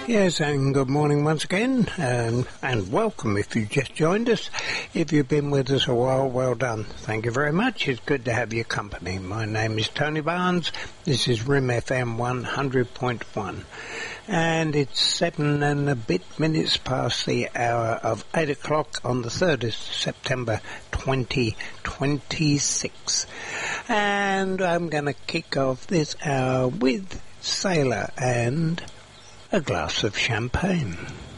Yes, and good morning once again, and welcome if you just joined us. If you've been with us a while, well done. Thank you very much. It's good to have your company. My name is Tony Barnes. This is RIM FM 100.1. And it's 7 and a bit minutes past the hour of 8 o'clock on the 3rd of September 2026. And I'm going to kick off this hour with Sailor and a glass of champagne.